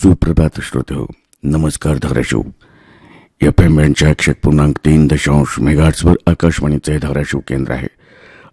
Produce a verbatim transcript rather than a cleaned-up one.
सुप्रभात श्रोते हो, नमस्कार धाराशिव. एफ एम यांच्या एकशे पूर्णांक तीन दशांश मेगाहर्ट्झवर आकाशवाणीचे धाराशिव केंद्र आहे.